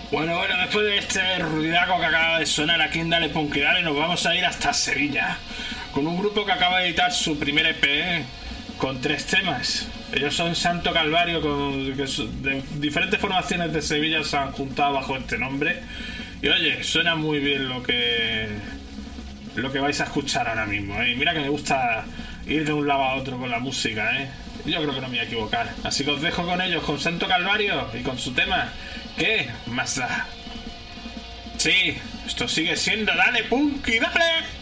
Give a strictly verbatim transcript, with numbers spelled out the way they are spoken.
Bueno, bueno, después de este ruidaco que acaba de sonar aquí en Dale Punk y Dale, nos vamos a ir hasta Sevilla con un grupo que acaba de editar su primer E P con tres temas. Ellos son Santo Calvario, con, que son, de diferentes formaciones de Sevilla se han juntado bajo este nombre. Y oye, suena muy bien lo que lo que vais a escuchar ahora mismo, ¿eh? Y mira que me gusta ir de un lado a otro con la música, ¿eh? Yo creo que no me voy a equivocar. Así que os dejo con ellos, con Santo Calvario y con su tema. ¿Qué más da? Sí, esto sigue siendo Dale Punk y Dale.